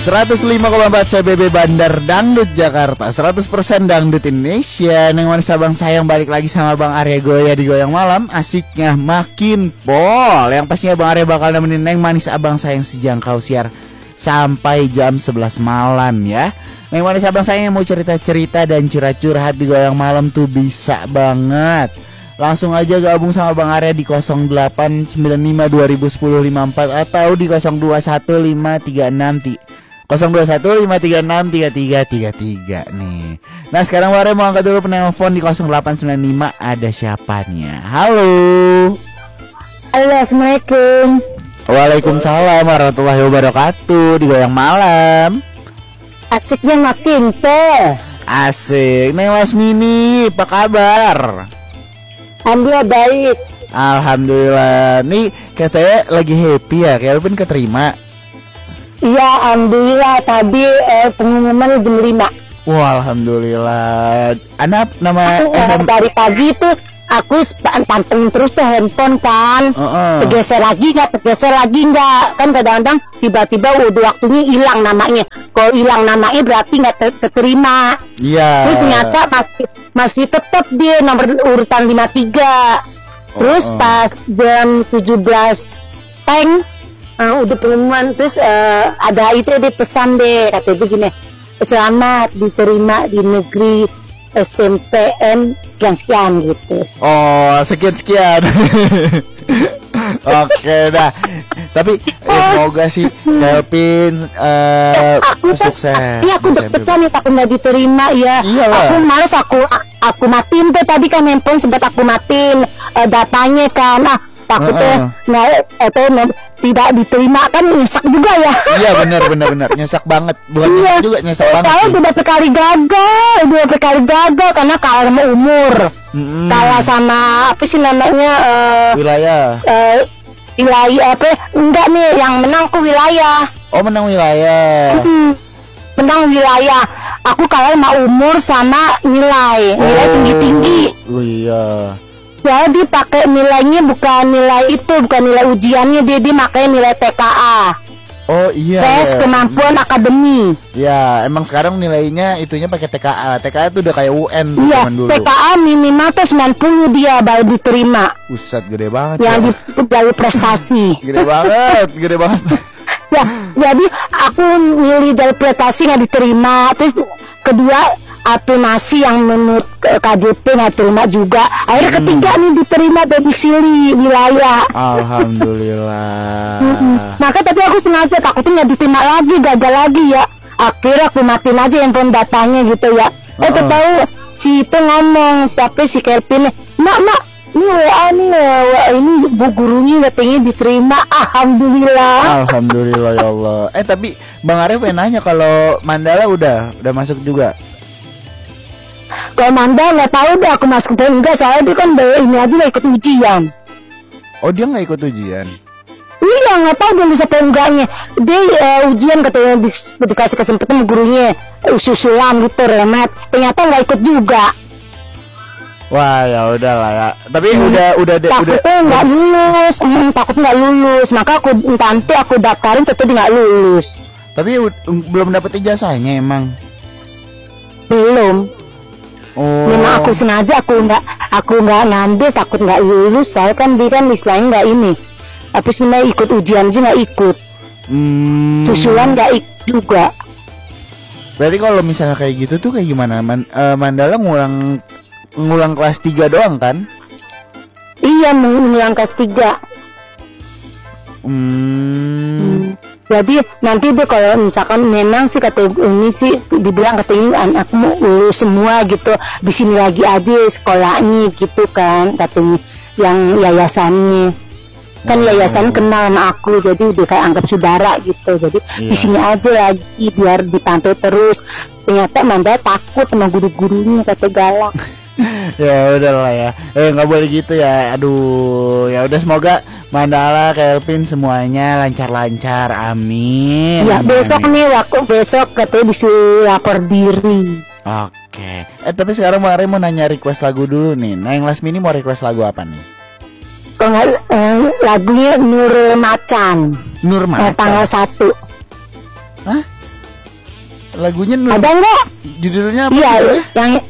105,4 CBB Bandar Dangdut Jakarta, 100% Dangdut Indonesia. Neng manis abang sayang balik lagi sama Bang Arya Goya di Goyang Malam. Asiknya makin pol. Yang pastinya Bang Arya bakal nemenin Neng manis abang sayang sejangkau siar sampai jam 11 malam ya. Neng manis abang sayang yang mau cerita-cerita dan curhat-curhat di Goyang Malam tuh bisa banget. Langsung aja gabung sama Bang Arya di 0895201054 atau di 0215363333 nih. Nah sekarang Bang Arya mau angkat dulu penelpon di 0895. Ada siapanya? Halo. Halo, assalamualaikum. Waalaikumsalam warahmatullahi wabarakatuh. Di Goyang Malam. Asiknya makin teh. Asik. Neng Lasmini, apa kabar? Alhamdulillah baik. Alhamdulillah. Nih katanya lagi happy ya, kayak pun keterima. Iya, alhamdulillah tadi pengumuman jam 5. Wah, alhamdulillah. Anak nama Aku dari pagi tuh aku pantengin terus tuh handphone kan. Tergeser lagi nggak. Kan kadang-kadang tiba-tiba udah waktunya hilang namanya. Kalau hilang namanya berarti nggak keterima. Iya. Terus ternyata masih tetap dia nomor urutan 53. Terus pas jam 17 teng udah pengumuman, terus ada itu di pesan deh, katanya begini, selamat diterima di negeri SMPN sekian gitu. Oh, sekian. Oke, dah. Tapi semoga sih Kelvin sukses. Iya, aku deg-degan nih takut nggak diterima ya. Iyalah. Aku males aku matiin tuh tadi kan handphone sempat aku matiin datanya kan. Takutnya tidak diterima kan nyesek juga ya. Iya benar nyesek banget. Bukan nyesek juga, nyesek banget. Kalau udah berkali gagal karena kalah sama umur. Kalah sama apa sih namanya wilayah. Wilayah apa? Enggak nih, yang menang ku wilayah. Oh, menang wilayah. Menang wilayah. Aku kalah sama umur sama nilai tinggi-tinggi. Oh iya. Jadi pakai nilainya bukan nilai ujiannya, dia pakai nilai TKA. Oh iya. Tes kemampuan akademi. Ya, emang sekarang nilainya itunya pakai TKA. TKA itu udah kayak UN iya, zaman dulu. TKA minimal tuh 90 dia baru diterima. Pusat gede banget. Yang dari prestasi. Gede banget. Ya, jadi aku milih jalur prestasi nggak diterima. Terus kedua aplikasi yang menurut KJP nggak terima juga. Akhirnya ketiga nih diterima domisili wilayah. Alhamdulillah. Maka tadi aku sengaja takutnya nggak diterima lagi, gagal lagi ya. Akhirnya aku matiin aja handphone datanya gitu ya. Tahu si itu ngomong siapa si Kelvin, mak ini WA ini bu gurunya katanya diterima. Alhamdulillah ya Allah. Tapi Bang Arya pengen nanya kalau Mandala udah masuk juga. Kalau Manda nggak tahu deh aku masuk atau enggak, soalnya dia kan ini aja nggak ikut ujian. Oh, dia nggak ikut ujian? Iya, nggak tahu dia bisa atau enggaknya. Dia ujian katanya dikasih kesempatan gurunya susulan gitu remet. Ternyata nggak ikut juga. Wah, ya udahlah ya. Tapi takutnya nggak lulus. Takut nggak lulus. Maka nanti aku daftarin tapi nggak lulus. Tapi belum dapat ijazahnya emang? Belum. Oh. Memang aku sengaja aku nggak ngambil, takut nggak lulus. Soalnya kan dia kan istilahnya nggak ini. Tapi sebenarnya ikut ujian aja nggak ikut. Susulan nggak ikut juga. Berarti kalau misalnya kayak gitu tuh kayak gimana? Mandala ngulang kelas 3 doang kan? Iya, ngulang kelas 3. Jadi nanti deh kalau misalkan memang sih kata ini sih dibilang katanya anakku mau lulus semua gitu, di sini lagi aja sekolahnya gitu kan katanya yang yayasannya. Kan yayasan kenal sama aku, jadi udah kayak anggap saudara gitu. Jadi di sini aja lagi biar dipantau terus. Ternyata Manda takut sama guru-gurunya, kata galak. Ya udahlah ya. Nggak boleh gitu ya. Aduh, ya udah semoga Mandala, Kelvin semuanya lancar-lancar. Amin. Ya, besok nih besok katanya disuruh lapor diri. Oke. Tapi sekarang Mari mau nanya request lagu dulu nih. Nah, yang last mini mau request lagu apa nih? Kalau nggak lagunya Nur Macan. Nur Macan. Tanggal 1. Hah? Lagunya Ada enggak? judulnya apa? Iya, Judulnya?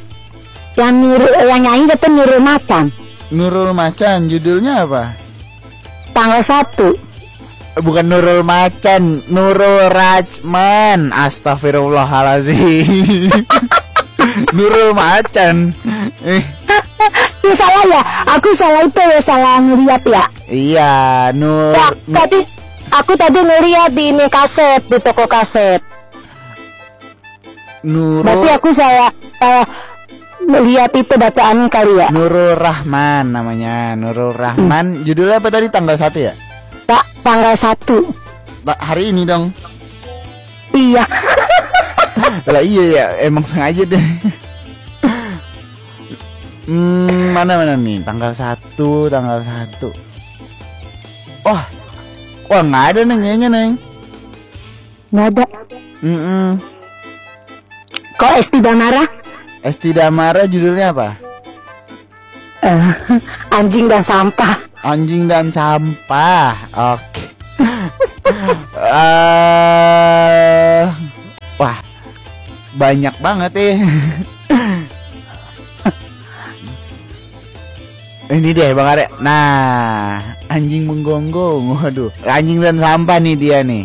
yang nyanyi kata Nurul Macan. Nurul Macan, judulnya apa? Tanggal 1. Bukan Nurul Macan, Nurul Rajman. Astagfirullahalazim. Nurul Macan. Ya salah ya, aku salah itu ya, salah ngeliat ya. Iya, Ya, aku tadi ngeliat di ini kaset, di toko kaset. Nurul Berarti aku salah melihat itu bacaan kali ya. Nurul Rahman namanya. Nurul Rahman. Judulnya apa tadi? Tanggal 1 ya? Tanggal 1. Hari ini dong. Iya. Lah iya ya, emang sengaja deh. Mana nih? Tanggal 1. Wah, nggak ada Neng, kayaknya Neng. Nggak ada. Kok Esti Damara? Esti Damara judulnya apa? Anjing dan sampah. Anjing dan sampah. Oke. Wah, banyak banget Ini deh Bang Are. Nah, anjing menggonggong. Waduh, anjing dan sampah nih dia nih.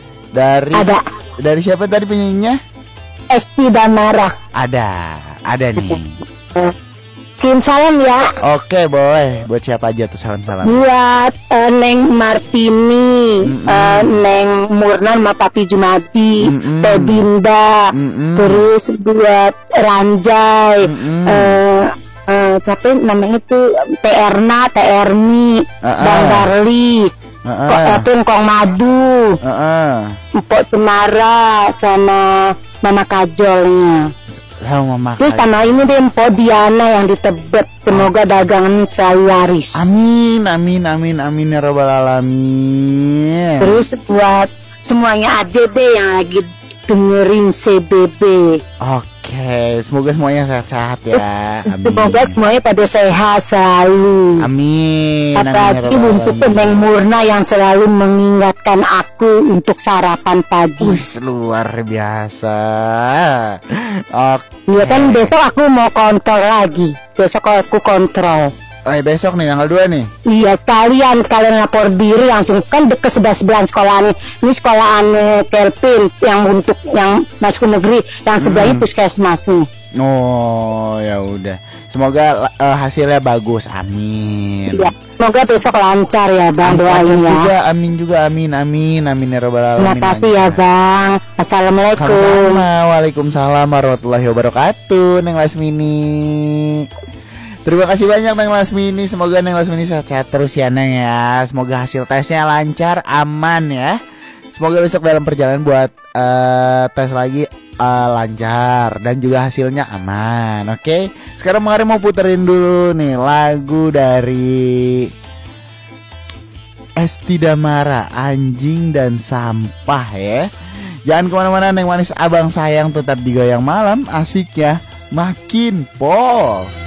Dari siapa tadi penyanyinya? Esti Damara. Ada nih. Kirim salam ya. Oke, boy. Buat siapa aja tuh salam-salam? Buat Neng Martini, Neng Murnan sama Papi Jumadi, Teh Dinda, terus buat Ranjai, siapa namanya itu, Teh Erna, Teh Erni, Bang Darli, Kong Madu, Mpok Temara sama Mama Kajolnya. Terus sama ini deh Mpok Diana yang di Tebet. Semoga dagangan selalu laris. Amin ya rabbal alamin. Terus buat semuanya aja deh yang lagi dengerin CBB. Oke, semoga semuanya sehat-sehat ya. Amin. Semoga semuanya pada sehat selalu. Amin. Apalagi untuk Neng Murna yang selalu mengingatkan aku untuk sarapan pagi. Luar biasa. Oke. Ya kan besok aku mau kontrol lagi. Besok aku kontrol. Besok nih tanggal 2 nih. Iya, kalian lapor diri langsung, kan deket sebelah sekolahan. Ini sekolahan Kelvin yang untuk yang masuk negeri, yang sebelahnya puskesmas nih. Oh, ya udah. Semoga hasilnya bagus. Amin. Ya, semoga besok lancar ya Bang, doain ya. Amin juga, amin ya rabbal alamin. Terima kasih ya Bang. Assalamualaikum. Sama-sama. Waalaikumsalam warahmatullahi wabarakatuh. Neng Lasmini. Terima kasih banyak Neng Lasmini. Semoga Neng Lasmini sehat terus ya Neng ya. Semoga hasil tesnya lancar, aman ya. Semoga besok dalam perjalanan buat tes lagi lancar dan juga hasilnya aman. Oke. Sekarang Mari mau puterin dulu nih lagu dari Esti Damara, Anjing dan Sampah ya. Jangan kemana-mana Neng Manis Abang Sayang, tetap di Goyang Malam, asiknya makin pol.